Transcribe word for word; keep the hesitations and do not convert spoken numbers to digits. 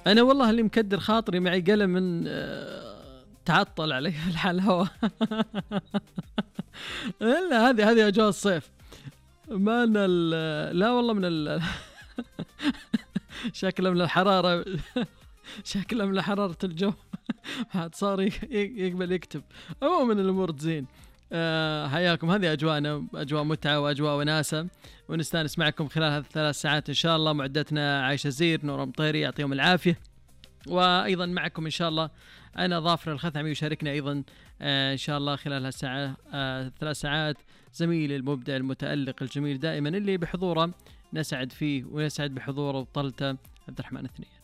أنا والله اللي مكدر خاطري معي قلم من آه، تعطل علي الحال هوا. لا هذه هذه أجواء الصيف. ما أنا لا والله من ال شكله من الحرارة. شكله من حرارة الجو. هاد صار يقبل يكتب. عموما الأمور تزين. أه حياكم، هذه أجواءنا، أجواء متعة وأجواء وناسة، ونستانس معكم خلال هذه الثلاث ساعات إن شاء الله. معدتنا عايشة زير، نور مطيري يعطيهم العافية، وأيضا معكم إن شاء الله أنا ظافر الخثعمي، يشاركنا أيضا آه إن شاء الله خلال هالساعة آه ثلاث ساعات زميلي المبدع المتألق الجميل دائما اللي بحضوره نسعد فيه ونسعد بحضوره وطلته، عبد الرحمن الثنية.